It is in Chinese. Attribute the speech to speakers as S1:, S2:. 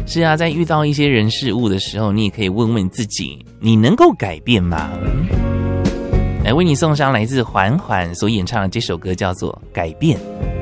S1: 是啊，在遇到一些人事物的时候，你也可以问问自己，你能够改变吗？来为你送上来自缓缓所演唱的这首歌，叫做《改变》。